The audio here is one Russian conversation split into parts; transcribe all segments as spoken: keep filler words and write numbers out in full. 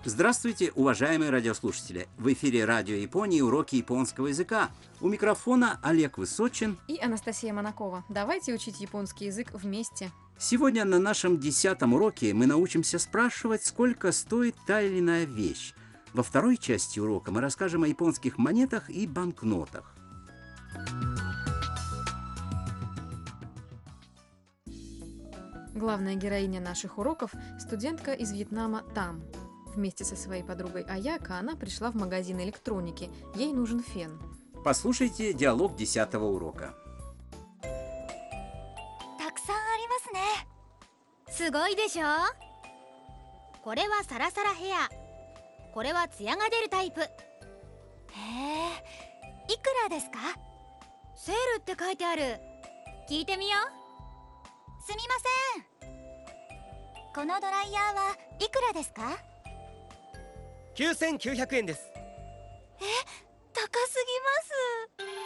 Здравствуйте, уважаемые радиослушатели! В эфире Радио Японии уроки японского языка. У микрофона Олег Высочин и Анастасия Монакова. Давайте учить японский язык вместе. Сегодня на нашем десятом уроке мы научимся спрашивать, сколько стоит та или иная вещь. Во второй части урока мы расскажем о японских монетах и банкнотах. Главная героиня наших уроков – студентка из Вьетнама Там. Вместе со своей подругой Аяко она пришла в магазин электроники. Ей нужен фен. Послушайте диалог десятого урока. たくさんありますね。すごいでしょ。これはサラサラヘア。これはツヤが出るタイプ。へえ、いくらですか？セールって書いてある。聞いてみよう。すみません。このドライヤーはいくらですか？ きゅうせんきゅうひゃくえんです。 え、高すぎます。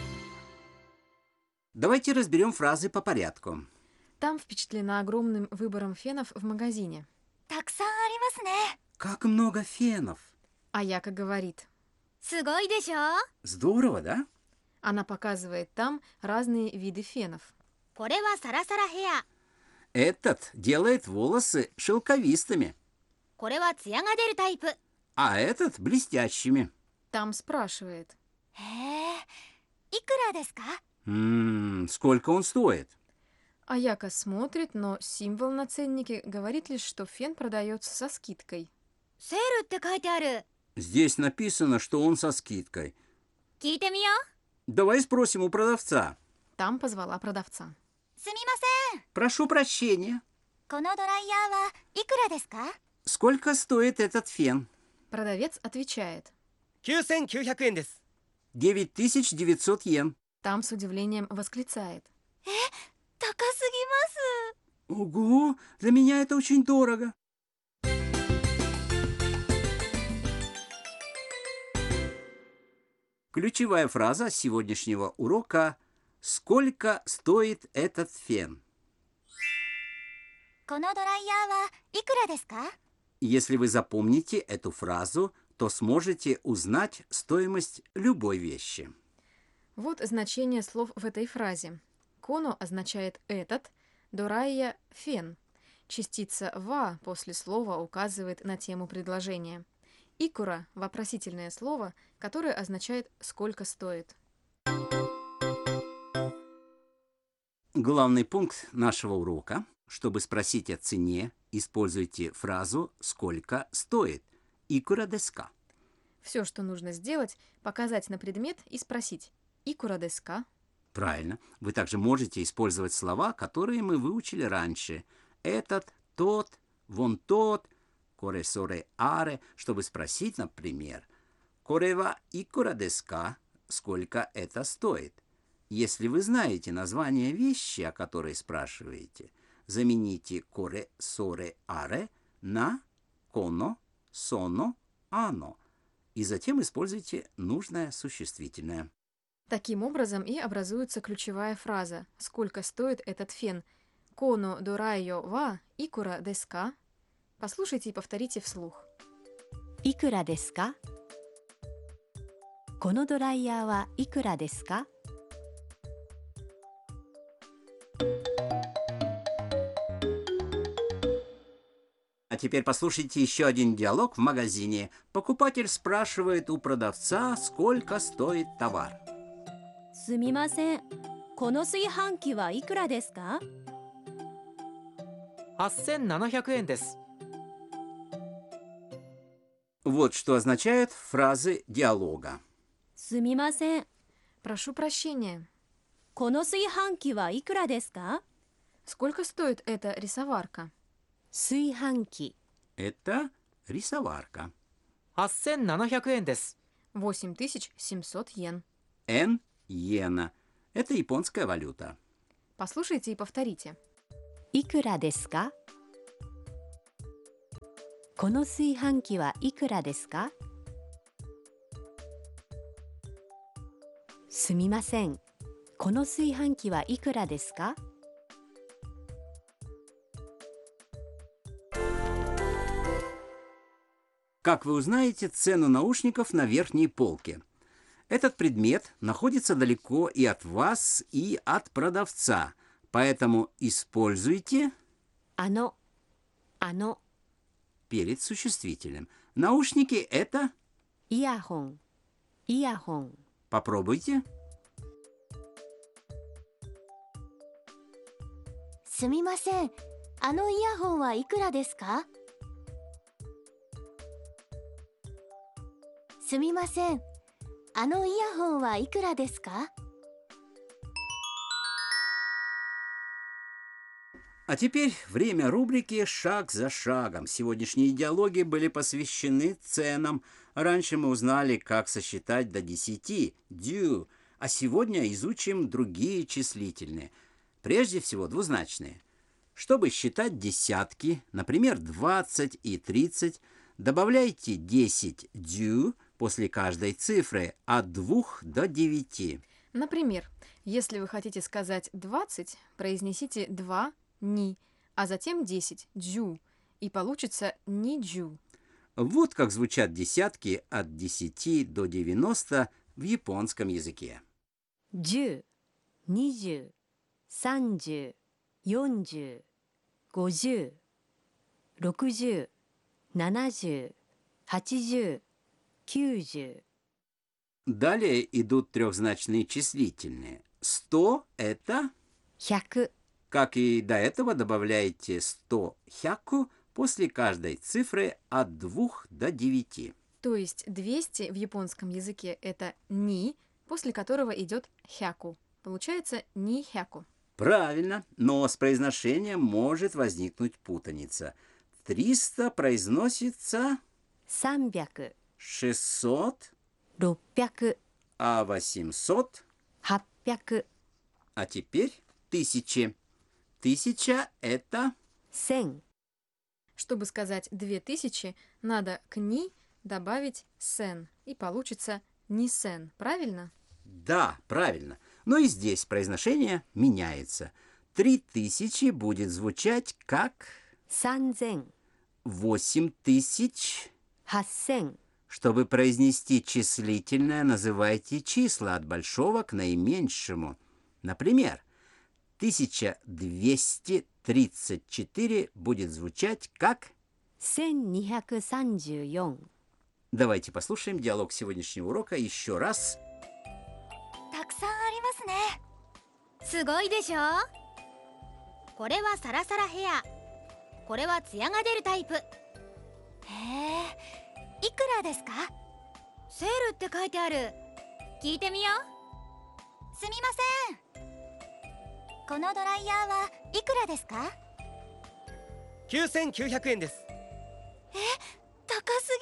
Давайте разберем фразы по порядку. Там впечатлена огромным выбором фенов в магазине. たくさんありますね。 Как много фенов! Аяко говорит. すごいでしょ。 Здорово, да? Она показывает там разные виды фенов. これはサラサラヘア。 Этот делает волосы шелковистыми, これはツヤが出るタイプ。 а этот блестящими. Там спрашивает. へえ、いくらですか？ М-м, сколько он стоит? Аяко смотрит, но символ на ценнике говорит лишь, что фен продается со скидкой. セールって書いてある。 Здесь написано, что он со скидкой. 聞いてみよう。 Давай спросим у продавца. Там позвала продавца. すみません。 Прошу прощения. このドライヤーはいくらですか？ Сколько стоит этот фен? Продавец отвечает. きゅうせんきゅうひゃくえんです。 девять тысяч девятьсот йен. Там с удивлением восклицает. 高すぎます。 Ого, для меня это очень дорого. Ключевая фраза сегодняшнего урока – «Сколько стоит этот фен?» このドライヤーはいくらですか？ Если вы запомните эту фразу, то сможете узнать стоимость любой вещи. Вот значение слов в этой фразе. Коно означает «этот», дорайя – «фен». Частица «ва» после слова указывает на тему предложения. Икура – вопросительное слово, которое означает «сколько стоит». Главный пункт нашего урока. Чтобы спросить о цене, используйте фразу «сколько стоит» «икура desu ka?». Все, что нужно сделать, показать на предмет и спросить «икура desu ka?». Правильно. Вы также можете использовать слова, которые мы выучили раньше. Этот, тот, вон тот, коре соре аре, чтобы спросить, например, коре ва икура desu ka? Сколько это стоит? Если вы знаете название вещи, о которой спрашиваете, замените коре соре аре на коно, соно, ано и затем используйте нужное существительное. Таким образом и образуется ключевая фраза «Сколько стоит этот фен?» «Коно дорайо ва икура desu ka?». Послушайте и повторите вслух. いくらですか？このドライヤーはいくらですか？ А теперь послушайте еще один диалог в магазине. Покупатель спрашивает у продавца, сколько стоит товар. すみません。この炊飯器はいくらですか？ はっせんななひゃくえんです。 Вот что означают фразы диалога. すみません。 Прошу прощения. この炊飯器はいくらですか？ Сколько стоит эта рисоварка? 炊飯器。 Это рисоварка. はっせんななひゃくえんです。 восемь тысяч семьсот йен. Н иена. Это японская валюта. Послушайте и повторите. いくらですか？この炊飯器はいくらですか？すみません。この炊飯器はいくらですか？ Как вы узнаете цену наушников на верхней полке? Этот предмет находится далеко и от вас, и от продавца, поэтому используйте あの、あの、 перед существительным. Наушники – это… イヤホン、イヤホン。 Попробуйте. すみません。あのイヤホンはいくらですか？すみません。あのイヤホンはいくらですか？ А теперь время рубрики «Шаг за шагом». Сегодняшние диалоги были посвящены ценам. Раньше мы узнали, как сосчитать до десяти, дю, а сегодня изучим другие числительные. Прежде всего двузначные. Чтобы считать десятки, например, двадцать и тридцать, добавляйте десять дю после каждой цифры от двух до девяти. Например, если вы хотите сказать двадцать, произнесите два ни, а затем десять джу, и получится ни-джу. Вот как звучат десятки от десяти до девяноста в японском языке. じゅう、にじゅう、さんじゅう、よんじゅう、ごじゅう、ろくじゅう、ななじゅう、はちじゅう、きゅうじゅう。 Далее идут трехзначные числительные. сто – это, ひゃく、 как и до этого, добавляйте сто хяку после каждой цифры от двух до девяти. То есть двести в японском языке это ни, после которого идет хяку. Получается ни-хяку. Правильно, но с произношением может возникнуть путаница. триста произносится さんびゃく、 шестьсот, ろっぴゃく、 а восемьсот, はっぴゃく、 а теперь тысячи. Тысяча – это… せん。 Чтобы сказать две тысячи, надо к ни добавить сен, и получится ни-сен, правильно? Да, правильно. Но и здесь произношение меняется. Три тысячи будет звучать как さんぜん、 восемь тысяч. はっせん、 Чтобы произнести числительное, называйте числа от большого к наименьшему. Например, тысяча двести тридцать четыре будет звучать как… せんにひゃくさんじゅうよん。 Давайте послушаем диалог сегодняшнего урока еще раз. たくさんありますね。すごいでしょ。これはサラサラヘア、これはツヤが出るタイプ。へえ、いくらですか？セールって書いてある。聞いてみよう。すみません。このドライヤーはいくらですか？ きゅうせんきゅうひゃくえんです。 高す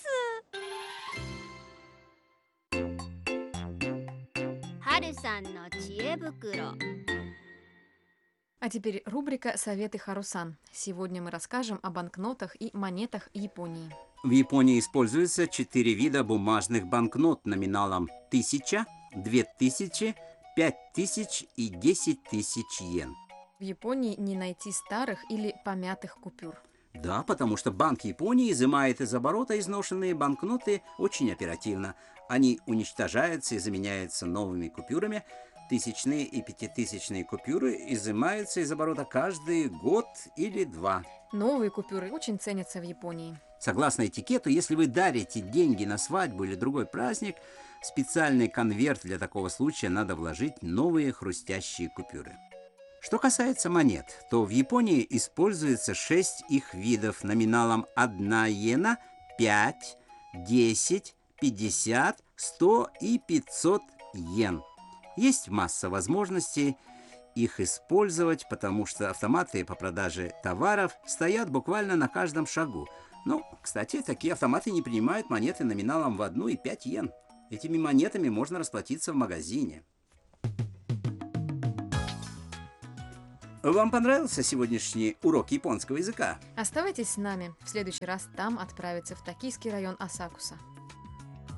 ぎます。はるさんの知恵袋。 А теперь рубрика «Советы Харусан». Сегодня мы расскажем о банкнотах и монетах Японии. В Японии используется четыре вида бумажных банкнот номиналом тысяча, две тысячи, пять тысяч и десять тысяч йен. В Японии не найти старых или помятых купюр. Да, потому что Банк Японии изымает из оборота изношенные банкноты очень оперативно. Они уничтожаются и заменяются новыми купюрами. Тысячные и пятитысячные купюры изымаются из оборота каждый год или два. Новые купюры очень ценятся в Японии. Согласно этикету, если вы дарите деньги на свадьбу или другой праздник, в специальный конверт для такого случая надо вложить новые хрустящие купюры. Что касается монет, то в Японии используется шесть их видов номиналом одна йена, пять, десять, пятьдесят, сто и пятьсот йен. Есть масса возможностей их использовать, потому что автоматы по продаже товаров стоят буквально на каждом шагу. Ну, кстати, такие автоматы не принимают монеты номиналом в одну и пять йен. Этими монетами можно расплатиться в магазине. Вам понравился сегодняшний урок японского языка? Оставайтесь с нами. В следующий раз там отправиться в токийский район Асакуса.